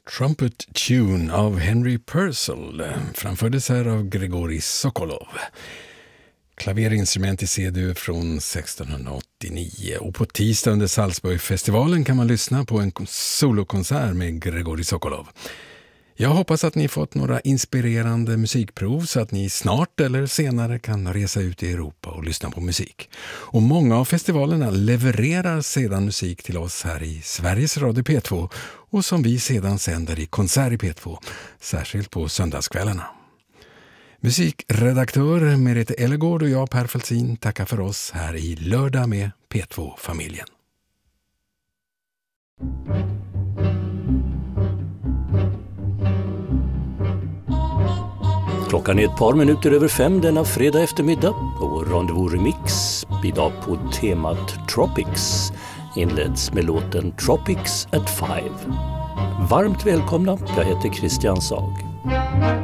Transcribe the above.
Trumpet Tune av Henry Purcell framfördes här av Grigorij Sokolov. Klaverinstrument i CD från 1689, och på tisdag under Salzburgfestivalen kan man lyssna på en solokonsert med Grigorij Sokolov. Jag hoppas att ni fått några inspirerande musikprov så att ni snart eller senare kan resa ut i Europa och lyssna på musik. Och många av festivalerna levererar sedan musik till oss här i Sveriges Radio P2 och som vi sedan sänder i konsert i P2, särskilt på söndagskvällarna. Musikredaktör Merete Ellegård och jag, Per Feltzin, tackar för oss här i Lördag med P2-familjen. Klockan är ett par minuter över 5 denna fredag eftermiddag och Rendezvous Remix idag på temat Tropics inleds med låten Tropics at 5. Varmt välkomna, jag heter Christian Sag.